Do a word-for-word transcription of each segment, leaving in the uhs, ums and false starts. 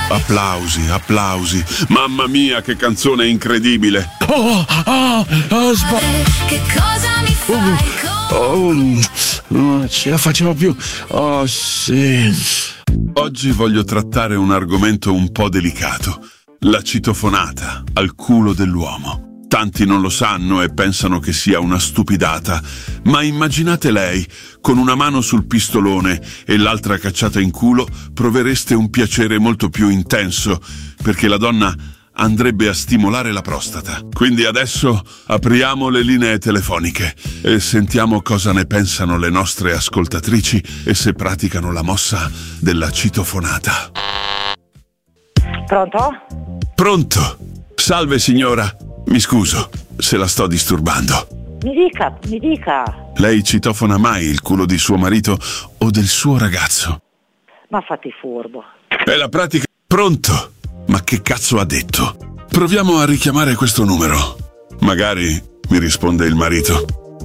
Applausi, applausi. Mamma mia, che canzone incredibile. Oh, oh, oh, sba- Che cosa mi fai? oh, non ce la facciamo più. Oh, sì. Oggi voglio trattare un argomento un po' delicato. La citofonata al culo dell'uomo. Tanti non lo sanno e pensano che sia una stupidata, ma immaginate lei, con una mano sul pistolone e l'altra cacciata in culo, provereste un piacere molto più intenso, perché la donna andrebbe a stimolare la prostata. Quindi adesso apriamo le linee telefoniche e sentiamo cosa ne pensano le nostre ascoltatrici e se praticano la mossa della citofonata. Pronto? Pronto? Salve signora. Mi scuso se la sto disturbando. Mi dica, mi dica. Lei citofona mai il culo di suo marito o del suo ragazzo? Ma fatti furbo. È la pratica. Pronto? Ma che cazzo ha detto? Proviamo a richiamare questo numero. Magari mi risponde il marito.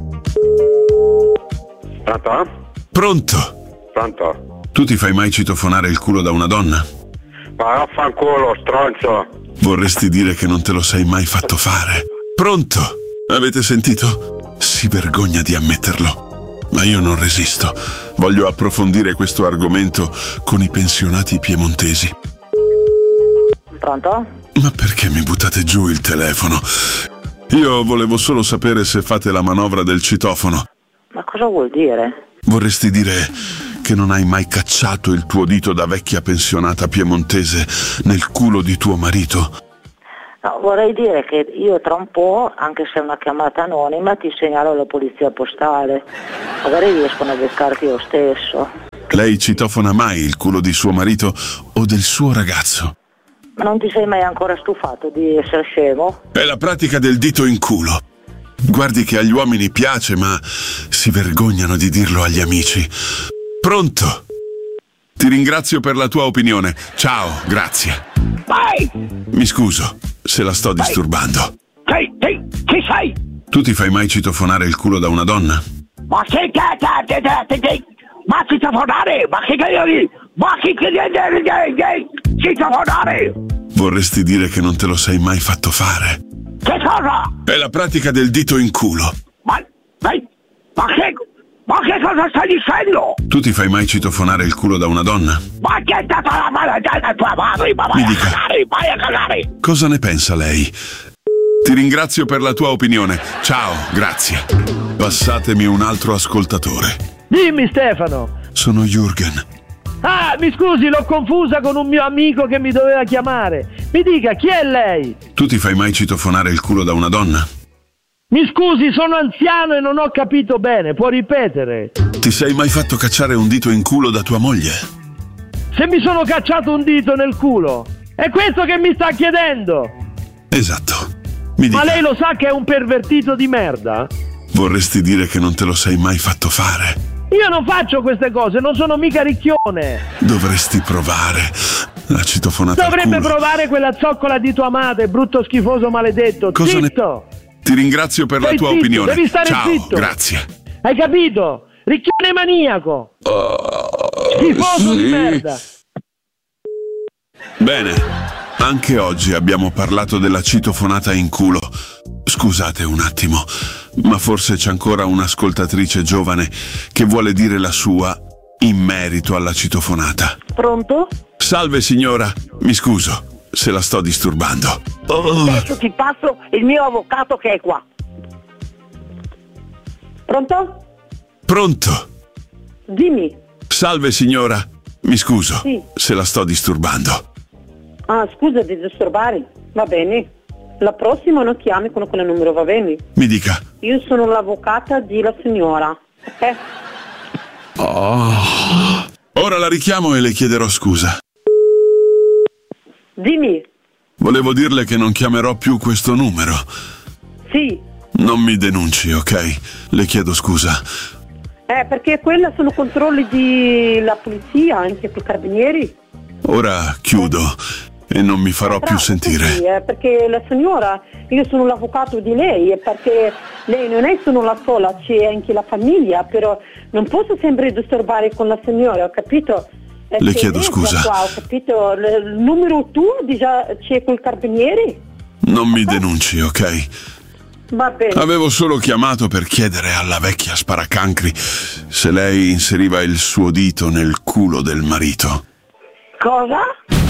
Pronto? Pronto? Pronto? Tu ti fai mai citofonare il culo da una donna? Ma vaffanculo, stronzo. Vorresti dire che non te lo sei mai fatto fare? Pronto? Avete sentito? Si vergogna di ammetterlo. Ma io non resisto. Voglio approfondire questo argomento con i pensionati piemontesi. Pronto? Ma perché mi buttate giù il telefono? Io volevo solo sapere se fate la manovra del citofono. Ma cosa vuol dire? Vorresti dire che non hai mai cacciato il tuo dito da vecchia pensionata piemontese nel culo di tuo marito? No, vorrei dire che io tra un po', anche se è una chiamata anonima, ti segnalo alla polizia postale. Magari riescono a beccarti lo stesso. Lei citofona mai il culo di suo marito o del suo ragazzo? Ma non ti sei mai ancora stufato di essere scemo? È la pratica del dito in culo. Guardi che agli uomini piace, ma si vergognano di dirlo agli amici. Pronto? Ti ringrazio per la tua opinione. Ciao, grazie. Vai! Mi scuso se la sto disturbando. Sei, sei, chi sei? Tu ti fai mai citofonare il culo da una donna? Ma che cazzo? Ma citofonare? Ma che cazzo? Ma che cazzo? Citofonare? Vorresti dire che non te lo sei mai fatto fare? Che cosa? È la pratica del dito in culo. Ma, ma, ma che... Ma che cosa stai dicendo? Tu ti fai mai citofonare il culo da una donna? Ma che è stata la mano della tua madre? Ma vai Mi a dica. cagare, vai a cagare! Cosa ne pensa lei? Ti ringrazio per la tua opinione. Ciao, grazie. Passatemi un altro ascoltatore. Dimmi Stefano. Sono Jürgen. Ah, mi scusi, l'ho confusa con un mio amico che mi doveva chiamare. Mi dica, chi è lei? Tu ti fai mai citofonare il culo da una donna? Mi scusi, sono anziano e non ho capito bene, può ripetere? Ti sei mai fatto cacciare un dito in culo da tua moglie? Se mi sono cacciato un dito nel culo, è questo che mi sta chiedendo? Esatto. Mi dica. Ma lei lo sa che è un pervertito di merda? Vorresti dire che non te lo sei mai fatto fare? Io non faccio queste cose, non sono mica ricchione. Dovresti provare la citofonata al Dovrebbe culo. provare quella zoccola di tua madre, brutto schifoso maledetto. Cosa ne- Zitto! Ti ringrazio per Stai la tua zitto, opinione. devi stare Ciao, zitto. grazie. Hai capito? Ricchione maniaco! Schifoso sì. di merda! Bene, anche oggi abbiamo parlato della citofonata in culo. Scusate un attimo, ma forse c'è ancora un'ascoltatrice giovane che vuole dire la sua in merito alla citofonata. Pronto? Salve signora, mi scuso se la sto disturbando. Adesso ti passo il mio avvocato che è qua. Pronto? Pronto? Dimmi. Salve signora, mi scuso Sì. se la sto disturbando. Ah, scusa di disturbare. Va bene. La prossima non chiami con quel numero, va bene? Mi dica. Io sono l'avvocata di la signora. Ok? Oh. Ora la richiamo e le chiederò scusa. Dimmi. Volevo dirle che non chiamerò più questo numero. Sì. Non mi denunci, ok? Le chiedo scusa. Eh, perché quella sono controlli della polizia, anche per i carabinieri. Ora chiudo e non mi farò più Bravo, sentire. Sì, eh, perché la signora, io sono l'avvocato di lei, e perché lei non è solo la sola, c'è anche la famiglia, però non posso sempre disturbare con la signora, ho capito? Le chiedo scusa. Qua, ho capito, il, il numero tuo già c'è col carabinieri? Non mi denunci, ok? Va bene. Avevo solo chiamato per chiedere alla vecchia sparacancri se lei inseriva il suo dito nel culo del marito. Cosa?